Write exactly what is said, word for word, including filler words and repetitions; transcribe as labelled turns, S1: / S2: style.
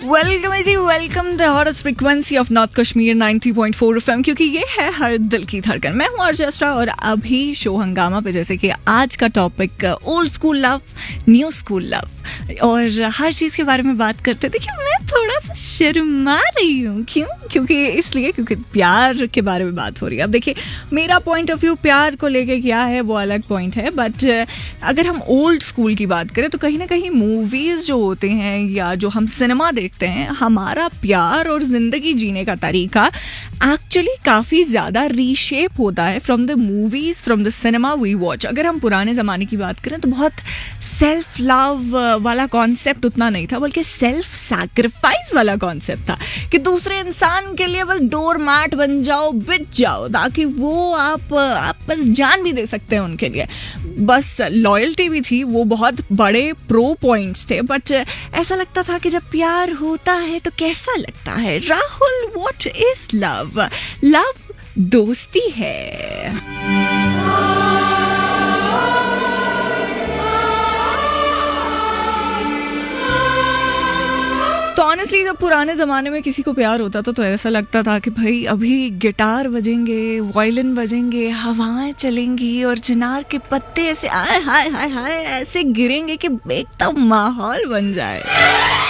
S1: Welcome ji welcome the हॉटस्ट frequency of north Kashmir ninety point four FM, क्योंकि ये है हर दिल की धड़कन। मैं हूँ अर्जेस्ट्रा और अभी शो हंगामा पे जैसे कि आज का topic old school love, new school love और हर चीज़ के बारे में बात करते। देखिए मैं थोड़ा सा शर्मा रही हूँ, क्यों? क्योंकि इसलिए क्योंकि प्यार के बारे में बात हो रही है। अब देखिए मेरा पॉइंट ऑफ व्यू प्यार को लेके क्या है वो अलग पॉइंट है, बट अगर हम ओल्ड स्कूल की बात करें तो कहीं ना कहीं मूवीज़ जो होते हैं या जो हम सिनेमा देखते हैं, हमारा प्यार और ज़िंदगी जीने का तरीका एक्चुअली काफ़ी ज़्यादा रीशेप होता है from the movies, from the cinema we watch. अगर हम पुराने ज़माने की बात करें तो बहुत सेल्फ लव वाला कॉन्सेप्ट उतना नहीं था, बल्कि सेल्फ सैक्रिफाइस वाला कॉन्सेप्ट था कि दूसरे इंसान के लिए बस डोर मैट बन जाओ, बिच जाओ, ताकि वो आप आप बस जान भी दे सकते हैं उनके लिए। बस लॉयल्टी भी थी, वो बहुत बड़े प्रो पॉइंट्स थे। बट ऐसा लगता था कि जब प्यार होता है तो कैसा लगता है। Rahul, what is love? Love दोस्ती है। तो ऑनेस्टली जब पुराने ज़माने में किसी को प्यार होता था तो ऐसा लगता था कि भाई अभी गिटार बजेंगे, वायलिन बजेंगे, हवाएं चलेंगी और चिनार के पत्ते ऐसे आए हाय हाय हाय ऐसे गिरेंगे कि एकदम माहौल बन जाए।